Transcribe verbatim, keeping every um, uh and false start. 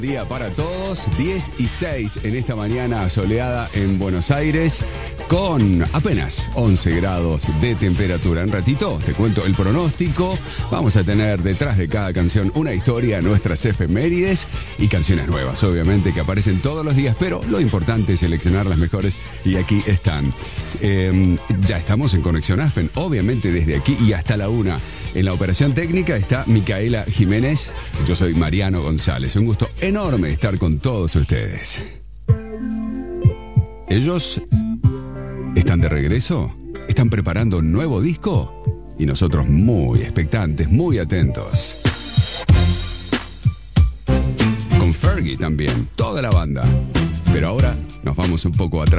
Día para todos, diez y seis en esta mañana soleada en Buenos Aires, con apenas once grados de temperatura. En ratito te cuento el pronóstico. Vamos a tener detrás de cada canción una historia, nuestras efemérides y canciones nuevas, obviamente, que aparecen todos los días, pero lo importante es seleccionar las mejores y aquí están. Eh, ya estamos en Conexión Aspen, obviamente desde aquí y hasta la una. En la operación técnica está Micaela Jiménez. Yo soy Mariano González. Un gusto enorme estar con todos ustedes. Ellos están de regreso, están preparando un nuevo disco y nosotros muy expectantes, muy atentos. Con Fergie también, toda la banda. Pero ahora nos vamos un poco atrás.